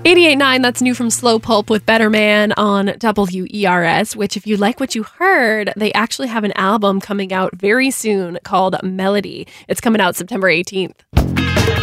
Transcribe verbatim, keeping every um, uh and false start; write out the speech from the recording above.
eighty-eight point nine, that's new from Slow Pulp with Better Man on W E R S, which if you like what you heard, they actually have an album coming out very soon called Melody. It's coming out September eighteenth.